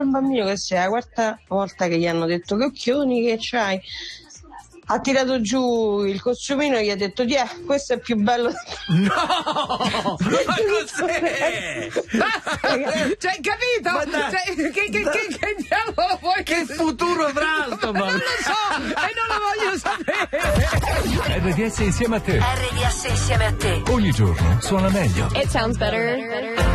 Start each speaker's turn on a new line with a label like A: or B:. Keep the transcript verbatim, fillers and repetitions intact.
A: un bambino che sia la quarta volta che gli hanno detto che occhioni che c'hai. Ha tirato giù il costumino e gli ha detto: "Tiè, questo è più bello".
B: No! Ma cos'è?
C: Cioè, capito? Cioè, che, che, che, che diavolo vuoi
B: che futuro avrà sto
C: Non lo so e non lo voglio sapere.
D: R D S insieme a te.
E: R D S insieme a te.
D: Ogni giorno suona meglio.
F: It sounds better.